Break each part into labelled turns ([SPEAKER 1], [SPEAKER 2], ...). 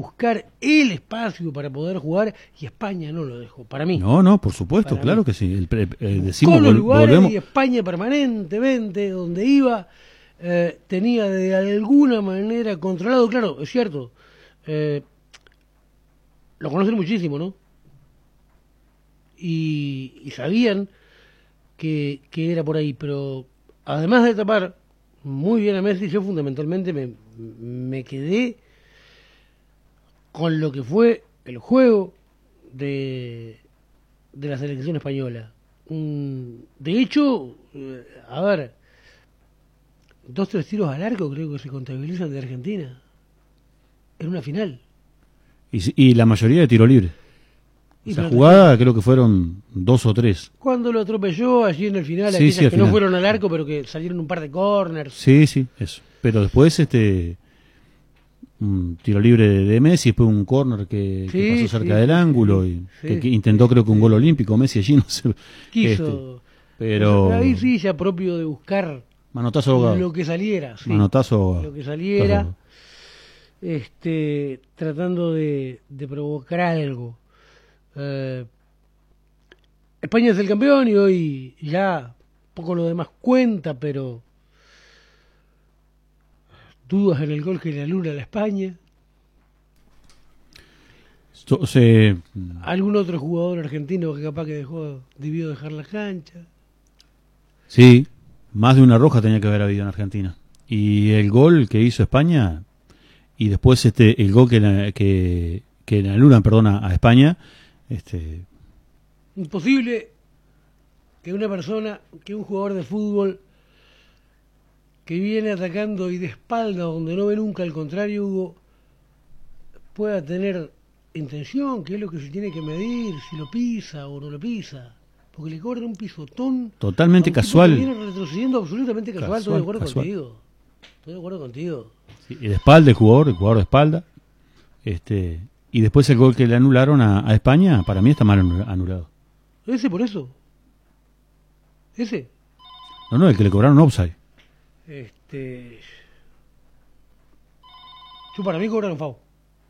[SPEAKER 1] buscar el espacio para poder jugar y España no lo dejó, para mí.
[SPEAKER 2] No, por supuesto,
[SPEAKER 1] Para
[SPEAKER 2] claro
[SPEAKER 1] mí.
[SPEAKER 2] que sí. Decimos,
[SPEAKER 1] Con los lugares
[SPEAKER 2] volvemos.
[SPEAKER 1] y España permanentemente, donde iba, tenía de alguna manera controlado, claro, es cierto, lo conocen muchísimo, ¿no? Y sabían que era por ahí, pero además de tapar muy bien a Messi, yo fundamentalmente me quedé con lo que fue el juego de la selección española. De hecho, a ver, 2-3 tiros al arco creo que se contabilizan de Argentina en una final.
[SPEAKER 2] Y la mayoría de tiro libre. Esa jugada creo que fueron 2 o 3.
[SPEAKER 1] Cuando lo atropelló allí en el final,
[SPEAKER 2] Sí,
[SPEAKER 1] aquellas
[SPEAKER 2] sí, al
[SPEAKER 1] que
[SPEAKER 2] final
[SPEAKER 1] no fueron al arco, pero que salieron un par de corners.
[SPEAKER 2] Sí, eso. Pero después un tiro libre de Messi, después un córner que pasó cerca del ángulo y que intentó creo que un gol olímpico Messi allí, no sé.
[SPEAKER 1] Quiso.
[SPEAKER 2] Pero
[SPEAKER 1] ahí sí ya propio de buscar
[SPEAKER 2] manotazo ahogado.
[SPEAKER 1] lo que saliera. Sí,
[SPEAKER 2] manotazo ahogado.
[SPEAKER 1] Lo que saliera. Tratando de provocar algo. España es el campeón y hoy ya poco lo demás cuenta, pero dudas en el gol que le anula a la España. ¿Algún otro jugador argentino que capaz que debió dejar la cancha?
[SPEAKER 2] Sí, más de una roja tenía que haber habido en Argentina. Y el gol que hizo España y después el gol que le anulan, a España,
[SPEAKER 1] imposible que un jugador de fútbol que viene atacando y de espalda donde no ve nunca al contrario, Hugo, pueda tener intención, que es lo que se tiene que medir, si lo pisa o no lo pisa, porque le cobran un pisotón
[SPEAKER 2] totalmente casual,
[SPEAKER 1] viene retrocediendo absolutamente casual. Estoy de acuerdo contigo.
[SPEAKER 2] Sí, y de espalda el jugador de espalda, y después el gol que le anularon a España, para mí está mal anulado.
[SPEAKER 1] Por eso.
[SPEAKER 2] No, el que le cobraron offside.
[SPEAKER 1] Yo para mí cobraron FAU.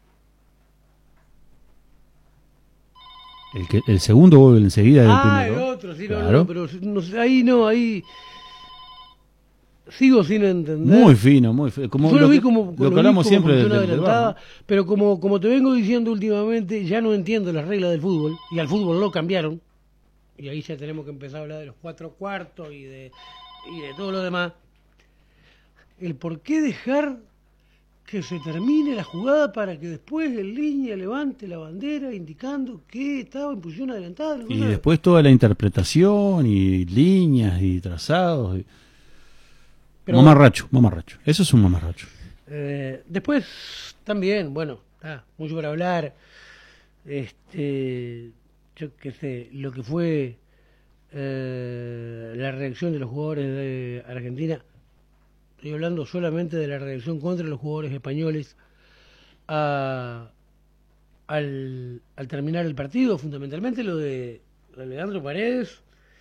[SPEAKER 2] El segundo gol enseguida del primero.
[SPEAKER 1] El otro, sí,
[SPEAKER 2] claro.
[SPEAKER 1] pero ahí sigo sin entender.
[SPEAKER 2] Muy fino. Como
[SPEAKER 1] yo lo vi como
[SPEAKER 2] lo que hablamos siempre
[SPEAKER 1] del
[SPEAKER 2] adelantada,
[SPEAKER 1] ¿no? Pero como te vengo diciendo últimamente, ya no entiendo las reglas del fútbol, y al fútbol lo cambiaron, y ahí ya tenemos que empezar a hablar de los 4 cuartos y de todo lo demás. El por qué dejar que se termine la jugada para que después el línea levante la bandera indicando que estaba en posición adelantada.
[SPEAKER 2] Y después toda la interpretación y líneas y trazados. Mamarracho. Eso es un mamarracho.
[SPEAKER 1] Después también, mucho para hablar. Yo qué sé, lo que fue la reacción de los jugadores de Argentina. Estoy hablando solamente de la reacción contra los jugadores españoles al terminar el partido, fundamentalmente lo de Leandro Paredes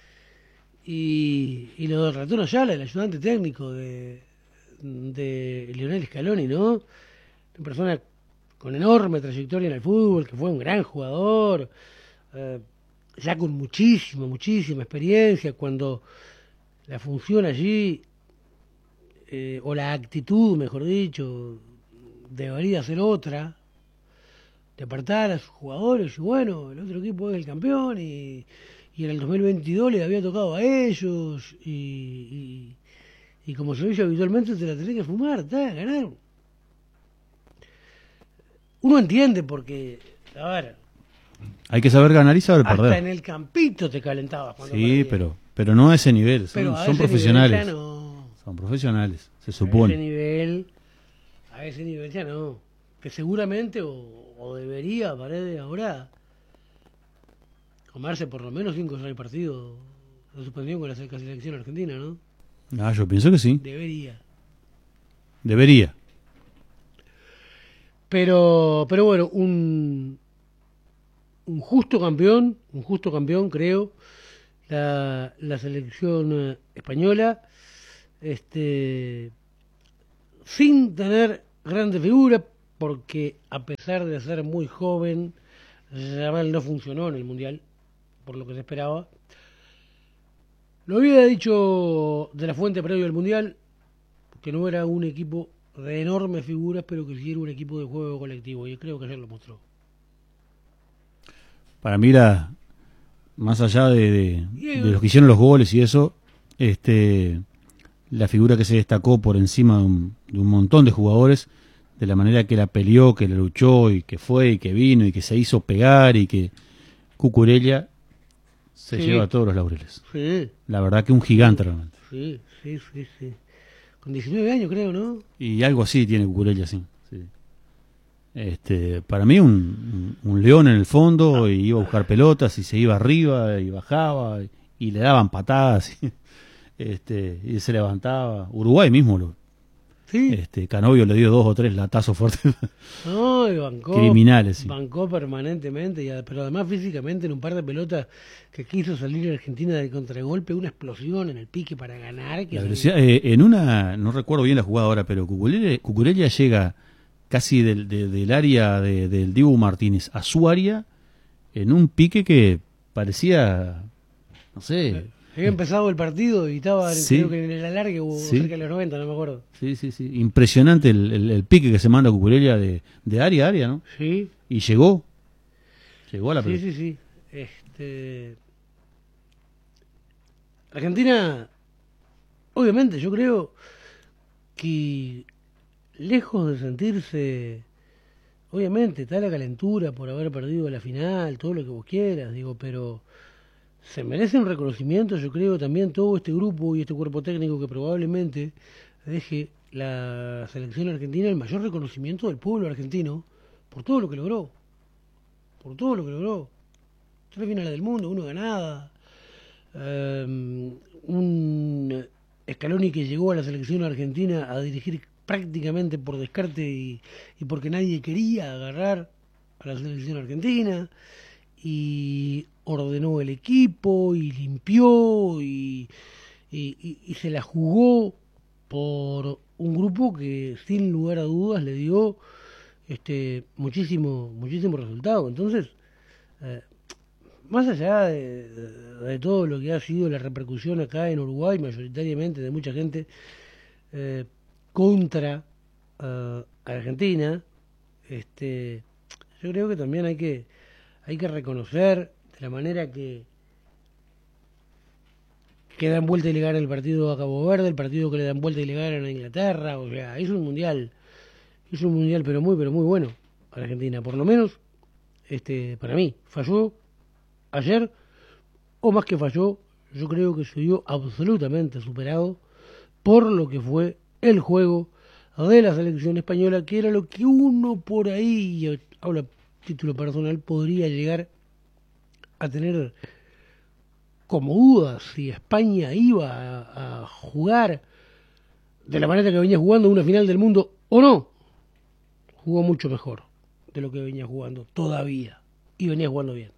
[SPEAKER 1] y lo del Ratón Ayala, el ayudante técnico de Lionel Scaloni, ¿no? Una persona con enorme trayectoria en el fútbol, que fue un gran jugador, ya con muchísima experiencia, cuando la función allí, o la actitud, mejor dicho, debería ser otra, de apartar a sus jugadores, y bueno, el otro equipo es el campeón, y en el 2022 les había tocado a ellos, y como se dice habitualmente, te la tenés que fumar, ganar. Uno entiende porque, a ver,
[SPEAKER 2] hay que saber ganar y saber perder.
[SPEAKER 1] Hasta en el campito te calentabas cuando
[SPEAKER 2] sí, pero no a ese nivel, son profesionales. Son profesionales, se supone.
[SPEAKER 1] A ese nivel ya no. Que seguramente, o debería, Paredes ahora, comerse por lo menos 5 o 6 partidos de suspensión con la selección argentina, ¿no?
[SPEAKER 2] Yo pienso que sí.
[SPEAKER 1] Debería. Pero bueno, un justo campeón, creo, la selección española, sin tener grandes figuras, porque a pesar de ser muy joven, Yamal no funcionó en el Mundial, por lo que se esperaba. Lo había dicho De La Fuente previo al Mundial, que no era un equipo de enormes figuras, pero que sí era un equipo de juego colectivo, y creo que ayer lo mostró.
[SPEAKER 2] Para mí más allá de los que hicieron los goles y eso, la figura que se destacó por encima de un montón de jugadores, de la manera que la peleó, que la luchó y que fue y que vino y que se hizo pegar y que Cucurella se lleva todos los laureles.
[SPEAKER 1] Sí.
[SPEAKER 2] La verdad que un gigante realmente.
[SPEAKER 1] Sí. Con 19 años creo, ¿no?
[SPEAKER 2] Y algo así tiene Cucurella, sí. Para mí un león en el fondo, y iba a buscar pelotas y se iba arriba y bajaba y le daban patadas y se levantaba. Uruguay mismo
[SPEAKER 1] Sí.
[SPEAKER 2] Canovio le dio 2 o 3 latazos fuertes.
[SPEAKER 1] No, y bancó.
[SPEAKER 2] Criminales, sí.
[SPEAKER 1] Bancó permanentemente, pero además físicamente en un par de pelotas que quiso salir Argentina de contragolpe, una explosión en el pique para ganar. Que
[SPEAKER 2] la velocidad, en una, no recuerdo bien la jugada ahora, pero Cucurella llega casi del área del Dibu Martínez a su área en un pique que parecía, no sé.
[SPEAKER 1] Había empezado el partido y estaba,
[SPEAKER 2] sí,
[SPEAKER 1] creo que en el alargue o cerca de los 90, no me acuerdo.
[SPEAKER 2] Sí. Impresionante el pique que se manda Cucurella de área a área, ¿no?
[SPEAKER 1] Sí.
[SPEAKER 2] Y llegó a la pelota.
[SPEAKER 1] Sí. Argentina, obviamente, yo creo que lejos de sentirse, obviamente, está la calentura por haber perdido la final, todo lo que vos quieras, pero se merece un reconocimiento, yo creo, también todo este grupo y este cuerpo técnico que probablemente deje la selección argentina el mayor reconocimiento del pueblo argentino por todo lo que logró. Tres finales del mundo, uno ganada, un Scaloni que llegó a la selección argentina a dirigir prácticamente por descarte y porque nadie quería agarrar a la selección argentina, y ordenó el equipo y limpió y se la jugó por un grupo que sin lugar a dudas le dio muchísimo resultado. Entonces, más allá de todo lo que ha sido la repercusión acá en Uruguay, mayoritariamente de mucha gente contra Argentina, yo creo que también hay que reconocer de la manera que dan vuelta y le ganan el partido a Cabo Verde, el partido que le dan vuelta y le ganan a Inglaterra. O sea, es un mundial pero muy bueno a la Argentina, por lo menos para mí. Falló ayer, o más que falló, yo creo que se vio absolutamente superado por lo que fue el juego de la selección española, que era lo que uno por ahí, y habla título personal, podría llegar a tener como dudas si España iba a jugar de la manera que venía jugando una final del mundo o no. Jugó mucho mejor de lo que venía jugando todavía, y venía jugando bien.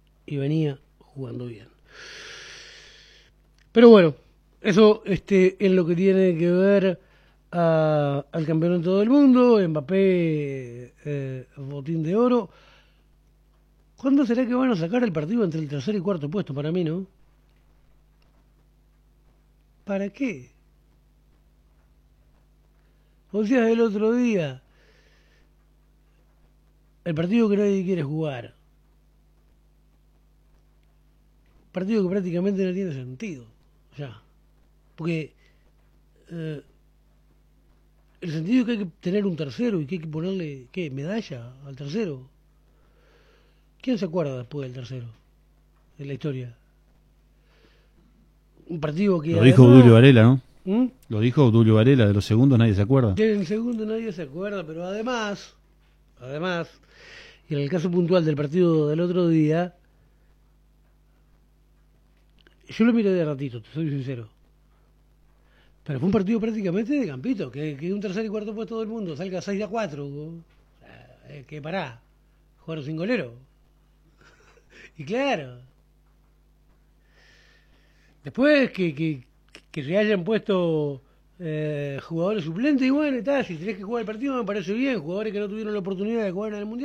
[SPEAKER 1] Pero bueno, eso es lo que tiene que ver al campeonato del mundo. Mbappé, botín de oro. ¿Cuándo será que van a sacar el partido entre el tercer y cuarto puesto? Para mí, ¿no? ¿Para qué? O sea, el otro día, el partido que nadie quiere jugar. Partido que prácticamente no tiene sentido. Ya. Porque el sentido es que hay que tener un tercero y que hay que ponerle, ¿qué? ¿Medalla al tercero? ¿Quién se acuerda después del tercero? En la historia. Un partido que
[SPEAKER 2] lo dijo
[SPEAKER 1] además,
[SPEAKER 2] Obdulio Varela, ¿no?
[SPEAKER 1] ¿Mm?
[SPEAKER 2] Lo dijo Obdulio Varela, de los segundos nadie se acuerda.
[SPEAKER 1] Del segundo nadie se acuerda, pero además, y en el caso puntual del partido del otro día, yo lo miré de ratito, te soy sincero. Pero fue un partido prácticamente de campito, que un tercer y cuarto puesto del mundo salga 6-4, que pará, jugaron sin golero. Y claro, después que se hayan puesto jugadores suplentes y bueno, y tal, si tenés que jugar el partido me parece bien, jugadores que no tuvieron la oportunidad de jugar en el Mundial.